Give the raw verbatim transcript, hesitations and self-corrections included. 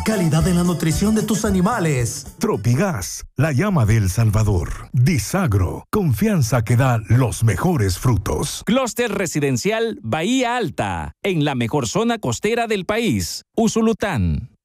calidad en la nutrición de tus animales. Tropigas, la llama de El Salvador. Disagro, confianza que da los mejores frutos. Clúster residencial Bahía Alta, en la mejor zona costera del país, Usulután.